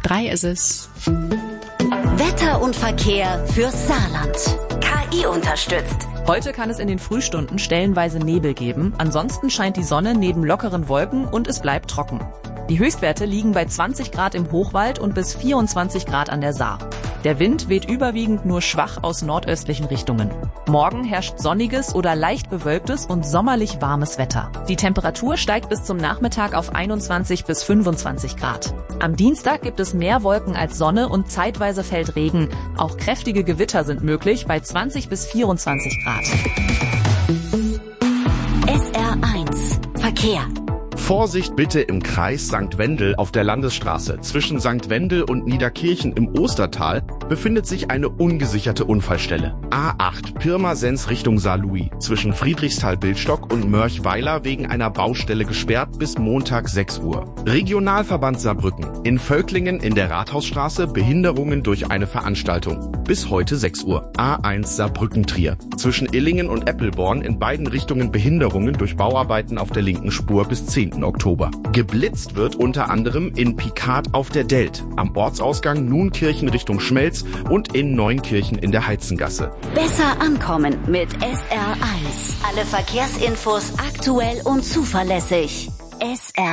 3 ist es. Wetter und Verkehr fürs Saarland. KI unterstützt. Heute kann es in den Frühstunden stellenweise Nebel geben. Ansonsten scheint die Sonne neben lockeren Wolken und es bleibt trocken. Die Höchstwerte liegen bei 20 Grad im Hochwald und bis 24 Grad an der Saar. Der Wind weht überwiegend nur schwach aus nordöstlichen Richtungen. Morgen herrscht sonniges oder leicht bewölktes und sommerlich warmes Wetter. Die Temperatur steigt bis zum Nachmittag auf 21 bis 25 Grad. Am Dienstag gibt es mehr Wolken als Sonne und zeitweise fällt Regen. Auch kräftige Gewitter sind möglich bei 20 bis 24 Grad. SR1 Verkehr. Vorsicht bitte im Kreis St. Wendel auf der Landesstraße. Zwischen St. Wendel und Niederkirchen im Ostertal befindet sich eine ungesicherte Unfallstelle. A8 Pirmasens Richtung Saarlouis. Zwischen Friedrichsthal-Bildstock und Mörchweiler wegen einer Baustelle gesperrt bis Montag 6 Uhr. Regionalverband Saarbrücken. In Völklingen in der Rathausstraße Behinderungen durch eine Veranstaltung. Bis heute 6 Uhr. A1 Saarbrücken-Trier. Zwischen Illingen und Eppelborn in beiden Richtungen Behinderungen durch Bauarbeiten auf der linken Spur bis 10. Oktober. Geblitzt wird unter anderem in Picard auf der Delt, am Ortsausgang Nuenkirchen Richtung Schmelz und in Neunkirchen in der Heizengasse. Besser ankommen mit SR1. Alle Verkehrsinfos aktuell und zuverlässig. SR